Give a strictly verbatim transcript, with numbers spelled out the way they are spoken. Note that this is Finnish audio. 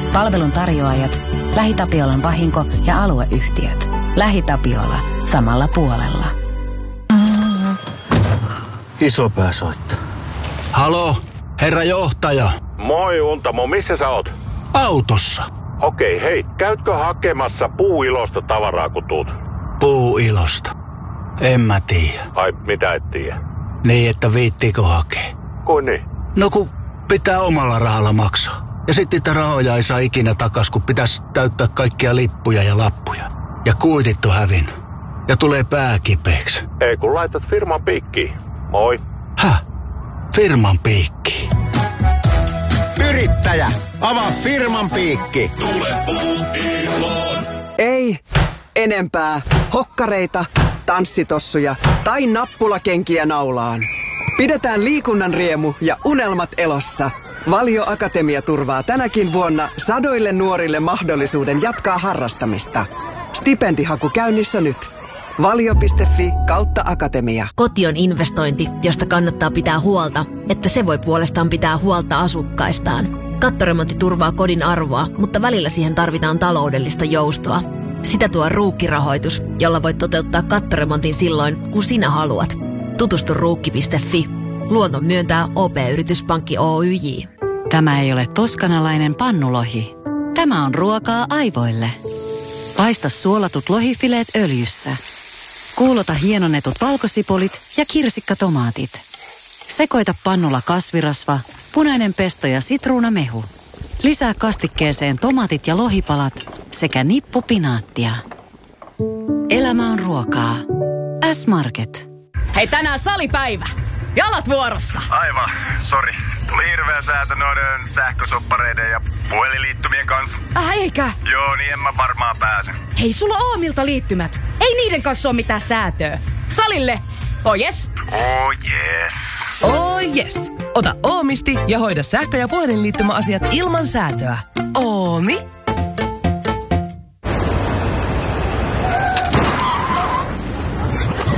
Palvelun tarjoajat, LähiTapiolan vahinko- ja alueyhtiöt. LähiTapiola. Samalla puolella. Isopää soittaa. Halo, herra johtaja. Moi Untamo, missä sä oot? Autossa. Okei, hei, käytkö hakemassa puuilosta tavaraa kun tuut? Puuilosta? En mä tiedä. Ai, mitä et tiedä? Niin, että viittiikö hakea? Kuin niin? No kun pitää omalla rahalla maksaa. Ja sitten niitä rahoja ei saa ikinä takas, kun pitäisi täyttää kaikkia lippuja ja lappuja. Ja kuitit on hävinnyt. Ja tulee pää kipeäksi. Ei kun laitat firman piikkiin. Moi. Häh? Firman piikki? Yrittäjä, avaa firman piikki. Tule puuiloon. Ei enempää hokkareita, tanssitossuja tai nappulakenkiä naulaan. Pidetään liikunnan riemu ja unelmat elossa. Valio Akatemia turvaa tänäkin vuonna sadoille nuorille mahdollisuuden jatkaa harrastamista. Stipendihaku käynnissä nyt. valio piste fi kautta akatemia. Koti on investointi, josta kannattaa pitää huolta, että se voi puolestaan pitää huolta asukkaistaan. Kattoremontti turvaa kodin arvoa, mutta välillä siihen tarvitaan taloudellista joustoa. Sitä tuo Ruukki-rahoitus, jolla voit toteuttaa kattoremontin silloin, kun sinä haluat. Tutustu ruukki piste fi. Luonnon myöntää O P-yrityspankki Oyj. Tämä ei ole toskanalainen pannulohi. Tämä on ruokaa aivoille. Paista suolatut lohifileet öljyssä. Kuulota hienonnetut valkosipulit ja kirsikkatomaatit. Sekoita pannulla kasvirasva, punainen pesto ja sitruunamehu. Lisää kastikkeeseen tomaatit ja lohipalat sekä nippu pinaattia. Elämä on ruokaa. S-Market. Hei, tänään salipäivä. Jalat vuorossa. Aivan, sori. Tuli hirveä säätö noiden sähkösoppareiden ja puhelinliittymien kanssa. Äh, eikä? Joo, niin en mä varmaan pääse. Hei, sulla on Oomilta liittymät. Ei niiden kanssa ole mitään säätöä. Salille. Oh yes. Oh yes. Oh yes. Ota Oomisti ja hoida sähkö- ja puhelinliittymäasiat ilman säätöä. Oomi.